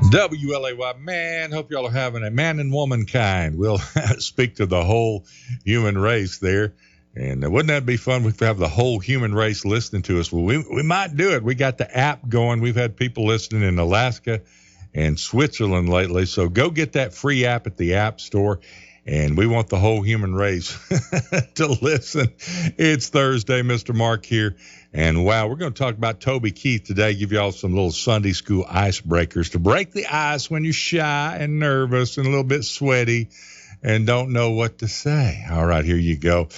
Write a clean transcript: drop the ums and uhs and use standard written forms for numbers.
WLAY, man, hope y'all are having a man and womankind. We'll speak to the whole human race there. And wouldn't that be fun if we have the whole human race listening to us? Well, we might do it. We got the app going. We've had people listening in Alaska and Switzerland lately. So go get that free app at the App Store. And we want the whole human race to listen. It's Thursday, Mr. Mark here. And wow, we're going to talk about Toby Keith today, give y'all some little Sunday school icebreakers to break the ice when you're shy and nervous and a little bit sweaty and don't know what to say. All right, here you go.